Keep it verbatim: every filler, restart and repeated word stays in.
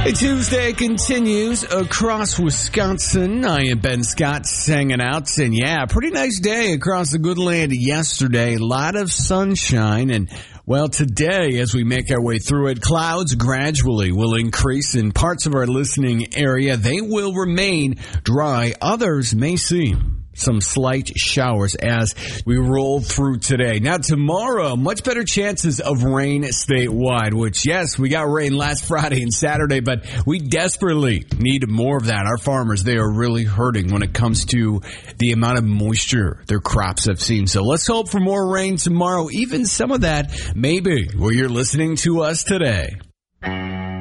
Tuesday continues across Wisconsin. I am Ben Scott hanging out, and yeah, pretty nice day across the good land yesterday. A lot of sunshine, and well, today, as we make our way through it, clouds gradually will increase in parts of our listening area. They will remain dry. Others may see some slight showers as we roll through today. Now, tomorrow, much better chances of rain statewide, which, yes, we got rain last Friday and Saturday, but we desperately need more of that. Our farmers, they are really hurting when it comes to the amount of moisture their crops have seen. So let's hope for more rain tomorrow. Even some of that maybe where you're listening to us today.